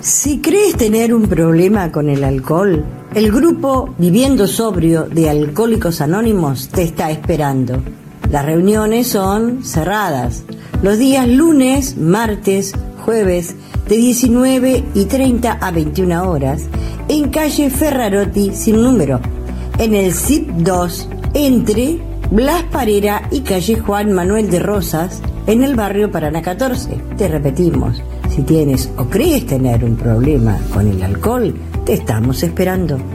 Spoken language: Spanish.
Si crees tener un problema con el alcohol, el grupo Viviendo Sobrio de Alcohólicos Anónimos te está esperando. Las reuniones son cerradas, los días lunes, martes, jueves, de 19:30 a 21 horas, en calle Ferrarotti sin número, en el CIP 2, entre Blas Parera y calle Juan Manuel de Rosas, en el barrio Paraná 14. Te repetimos, si tienes o crees tener un problema con el alcohol, te estamos esperando.